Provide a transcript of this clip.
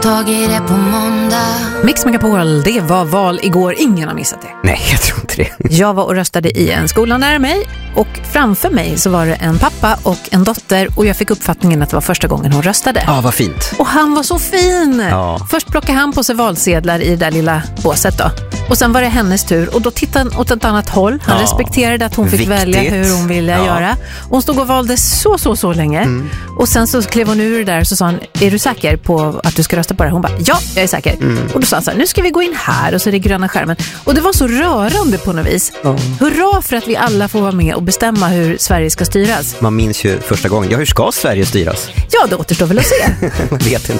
tag i det på måndag. Mix Megapol, det var val igår. Ingen har missat det. Nej, jag tror inte det. Jag var och röstade i en skola nära mig. Och framför mig så var det en pappa och en dotter. Och jag fick uppfattningen att det var första gången hon röstade. Ja, vad fint. Och han var så fin. Ja. Först plockade han på sig valsedlar i det där lilla båset då. Och sen var det hennes tur. Och då tittade han åt ett annat håll. Han respekterade att hon fick välja hur hon ville göra. Och hon stod och valde så länge. Och sen så klev hon ur där och så sa han, är du säker på att du ska rösta på det? Hon bara, ja, jag är säker. Och då sa han så här, nu ska vi gå in här. Och så är det gröna skärmen. Och det var så rörande på något vis. Hurra för att vi alla får vara med och bestämma hur Sverige ska styras. Man minns ju första gången. Ja, hur ska Sverige styras? Ja, det återstår väl att se. Man vet inte.